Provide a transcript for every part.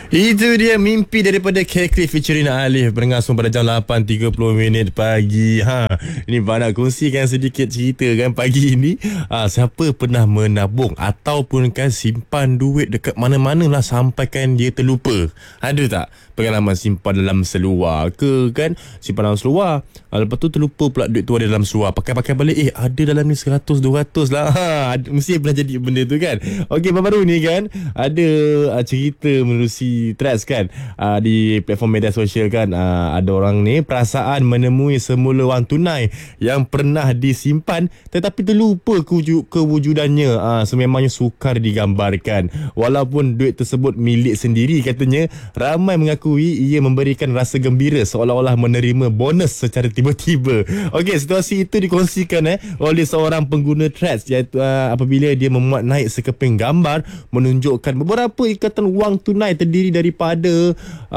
Itu dia mimpi daripada K-Cliff featuring Alif, berlangsung pada jam 8.30 pagi. Ini Pak nak kongsikan sedikit cerita kan pagi ini. Siapa pernah menabung ataupun kan simpan duit dekat mana-mana lah sampai kan dia terlupa? Ada tak pengalaman simpan dalam seluar ke kan? Simpan dalam seluar, lepas tu terlupa pula duit tu ada dalam seluar. Pakai-pakai balik, ada dalam ni 100-200 lah. Mesti pernah jadi benda tu kan. Okey, baru-baru ni kan ada cerita menerusi threads kan, di platform media sosial kan, ada orang ni perasaan menemui semula wang tunai yang pernah disimpan tetapi terlupa kewujudannya. Sememangnya sukar digambarkan. Walaupun duit tersebut milik sendiri katanya, ramai mengakui ia memberikan rasa gembira seolah-olah menerima bonus secara tiba-tiba. Okey, situasi itu dikongsikan oleh seorang pengguna threads, iaitu apabila dia memuat naik sekeping gambar menunjukkan beberapa ikatan wang tunai terdiri daripada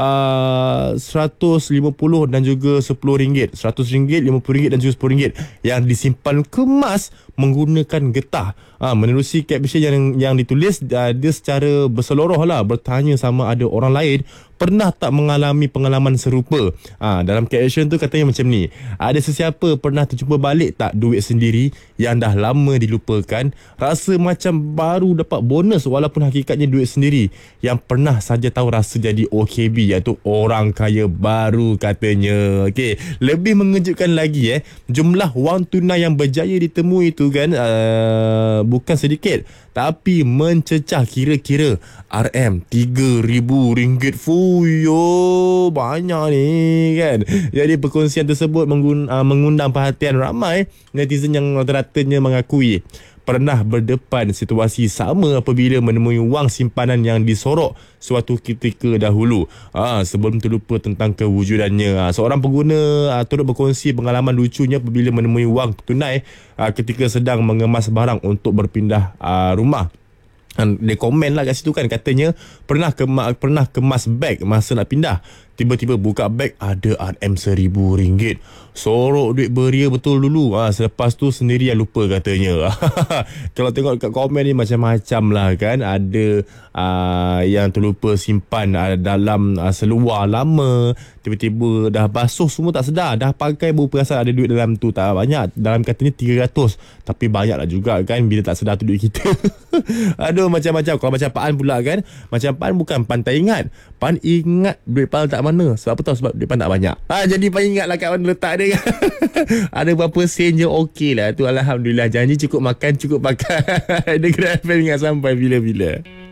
RM150 dan juga RM10, RM100, RM50 dan juga RM10 yang disimpan kemas menggunakan getah. Menerusi caption yang ditulis, dia secara berseluruh lah bertanya sama ada orang lain pernah tak mengalami pengalaman serupa. Dalam caption tu katanya macam ni: ada sesiapa pernah terjumpa balik tak duit sendiri yang dah lama dilupakan, rasa macam baru dapat bonus walaupun hakikatnya duit sendiri yang pernah saja tahu rasa jadi OKB, iaitu orang kaya baru katanya. Okey, lebih mengejutkan lagi jumlah wang tunai yang berjaya ditemui itu kan bukan sedikit, tapi mencecah kira-kira RM3,000. Fuyo, banyak ni kan. Jadi perkongsian tersebut mengundang perhatian ramai netizen yang rata-ratanya mengakui pernah berdepan situasi sama apabila menemui wang simpanan yang disorok suatu ketika dahulu, sebelum terlupa tentang kewujudannya. Seorang pengguna turut berkongsi pengalaman lucunya apabila menemui wang tunai ketika sedang mengemas barang untuk berpindah rumah. Dia komen lah kat situ kan, katanya pernah kemas beg masa nak pindah, tiba-tiba buka beg ada RM1,000. Sorok duit beria betul dulu. Selepas tu sendiri yang lupa katanya. Kalau tengok kat komen ni macam-macam lah kan. Ada yang terlupa simpan dalam seluar lama, tiba-tiba dah basuh semua tak sedar, dah pakai baru perasan ada duit dalam tu. Tak banyak, dalam katanya 300, tapi banyak lah juga kan bila tak sedar tu duit kita. Aduh, macam-macam. Kalau macam Pak An pula kan, macam Pak An bukan pandai ingat, Pak An ingat duit Pak An tak mana. Sebab apa tahu? Sebab duit Pak An tak banyak. Jadi Pak An ingat lah kat mana letak dia kan. Ada berapa sen je okey lah tu, Alhamdulillah. Janji cukup makan, cukup pakai. Dengar FM ingat sampai bila-bila.